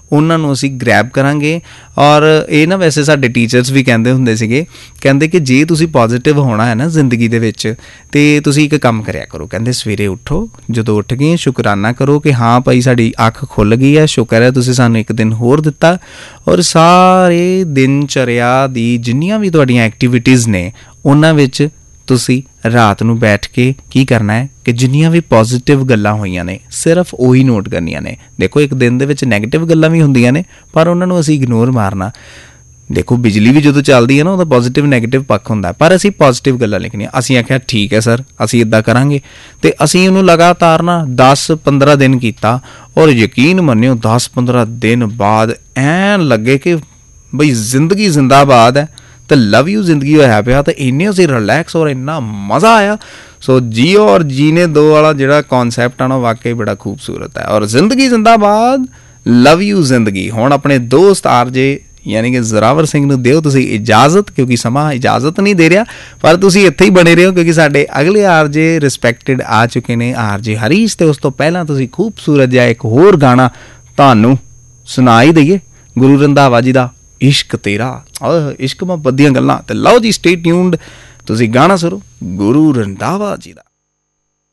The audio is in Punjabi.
ਉਹਨਾਂ ਨੂੰ ਅਸੀਂ ਗ੍ਰੈਬ ਕਰਾਂਗੇ। ਔਰ ਇਹ ਨਾ ਵੈਸੇ ਸਾਡੇ ਟੀਚਰਸ ਵੀ ਕਹਿੰਦੇ ਹੁੰਦੇ ਸੀਗੇ, ਕਹਿੰਦੇ ਕਿ ਜੇ ਤੁਸੀਂ ਪੋਜ਼ੀਟਿਵ ਹੋਣਾ ਹੈ ਨਾ ਜ਼ਿੰਦਗੀ ਦੇ ਵਿੱਚ ਤਾਂ ਤੁਸੀਂ ਇੱਕ ਕੰਮ ਕਰਿਆ ਕਰੋ। ਕਹਿੰਦੇ ਸਵੇਰੇ ਉੱਠੋ, ਜਦੋਂ ਉੱਠ ਗਏ ਸ਼ੁਕਰਾਨਾ ਕਰੋ ਕਿ ਹਾਂ ਭਾਈ ਸਾਡੀ ਅੱਖ ਖੁੱਲ੍ਹ ਗਈ ਹੈ, ਸ਼ੁਕਰ ਹੈ ਤੁਸੀਂ ਸਾਨੂੰ ਇੱਕ ਦਿਨ ਹੋਰ ਦਿੱਤਾ। ਔਰ ਸਾਰੇ ਦਿਨ ਚਰਿਆ ਦੀ ਜਿੰਨੀਆਂ ਵੀ ਤੁਹਾਡੀਆਂ ਐਕਟੀਵਿਟੀਜ਼ ਨੇ ਉਹਨਾਂ ਵਿੱਚ ਤੁਸੀਂ ਰਾਤ ਨੂੰ ਬੈਠ ਕੇ ਕੀ ਕਰਨਾ ਹੈ ਕਿ ਜਿੰਨੀਆਂ ਵੀ ਪੋਜ਼ੀਟਿਵ ਗੱਲਾਂ ਹੋਈਆਂ ਨੇ ਸਿਰਫ ਉਹੀ ਨੋਟ ਕਰਨੀਆਂ ਨੇ। ਦੇਖੋ ਇੱਕ ਦਿਨ ਦੇ ਵਿੱਚ ਨੈਗੇਟਿਵ ਗੱਲਾਂ ਵੀ ਹੁੰਦੀਆਂ ਨੇ ਪਰ ਉਹਨਾਂ ਨੂੰ ਅਸੀਂ ਇਗਨੋਰ ਮਾਰਨਾ। ਦੇਖੋ ਬਿਜਲੀ ਵੀ ਜਦੋਂ ਚੱਲਦੀ ਹੈ ਨਾ ਉਹਦਾ ਪੋਜ਼ੀਟਿਵ ਨੈਗੇਟਿਵ ਪੱਖ ਹੁੰਦਾ, ਪਰ ਅਸੀਂ ਪੋਜ਼ੀਟਿਵ ਗੱਲਾਂ ਲਿਖਣੀਆਂ। ਅਸੀਂ ਆਖਿਆ ਠੀਕ ਹੈ ਸਰ ਅਸੀਂ ਇੱਦਾਂ ਕਰਾਂਗੇ ਅਤੇ ਅਸੀਂ ਉਹਨੂੰ ਲਗਾਤਾਰ ਨਾ 10-15 ਦਿਨ ਕੀਤਾ। ਔਰ ਯਕੀਨ ਮੰਨਿਓ 10-15 ਦਿਨ ਬਾਅਦ ਐਨ ਲੱਗੇ ਕਿ ਬਈ ਜ਼ਿੰਦਗੀ ਜ਼ਿੰਦਾਬਾਦ ਹੈ ਅਤੇ ਲਵ ਯੂ ਜ਼ਿੰਦਗੀ ਹੋਇਆ ਪਿਆ। ਅਤੇ ਇੰਨੇ ਅਸੀਂ ਰਿਲੈਕਸ ਔਰ ਇੰਨਾ ਮਜ਼ਾ ਆਇਆ। ਸੋ ਜੀਓ ਔਰ ਜੀਨੇ ਦੋ ਵਾਲਾ ਜਿਹੜਾ ਕੌਨਸੈਪਟ ਆ ਨਾ ਵਾਕਈ ਬੜਾ ਖੂਬਸੂਰਤ ਹੈ। ਔਰ ਜ਼ਿੰਦਗੀ ਜ਼ਿੰਦਾਬਾਦ, ਲਵ ਯੂ ਜ਼ਿੰਦਗੀ। ਹੁਣ ਆਪਣੇ ਦੋਸਤ ਆਰਜੇ ਯਾਨੀ ਕਿ ਜ਼ੋਰਾਵਰ ਸਿੰਘ ਨੂੰ ਦਿਓ ਤੁਸੀਂ ਇਜਾਜ਼ਤ, ਕਿਉਂਕਿ ਸਮਾਂ ਇਜਾਜ਼ਤ ਨਹੀਂ ਦੇ ਰਿਹਾ, ਪਰ ਤੁਸੀਂ ਇੱਥੇ ਹੀ ਬਣੇ ਰਹੋ ਕਿਉਂਕਿ ਸਾਡੇ ਅਗਲੇ ਆਰਜੇ ਰਿਸਪੈਕਟਡ ਆ ਚੁੱਕੇ ਨੇ, ਆਰਜੇ ਹਰੀਸ਼। ਅਤੇ ਉਸ ਤੋਂ ਪਹਿਲਾਂ ਤੁਸੀਂ ਖੂਬਸੂਰਤ ਜਿਹਾ ਇੱਕ ਹੋਰ ਗਾਣਾ ਤੁਹਾਨੂੰ ਸੁਣਾ ਹੀ ਦਈਏ, ਗੁਰੂ ਰੰਧਾਵਾ ਜੀ ਦਾ ਇਸ਼ਕ ਤੇਰਾ, ਇਸ਼ਕ ਮੁਹੱਬਤ ਦੀਆਂ ਗੱਲਾਂ। ਅਤੇ ਲਓ ਜੀ ਸਟੇ ਟਿਊਨਡ, ਤੁਸੀਂ ਗਾਣਾ ਸੁਣੋ ਗੁਰੂ ਰੰਧਾਵਾ ਜੀ ਦਾ।